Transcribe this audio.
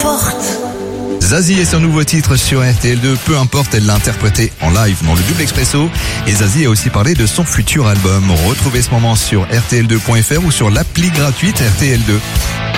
importe. Zazie et son nouveau titre sur RTL2, peu importe, elle l'a interprété en live dans le Double Expresso. Et Zazie a aussi parlé de son futur album. Retrouvez ce moment sur rtl2.fr ou sur l'appli gratuite RTL2.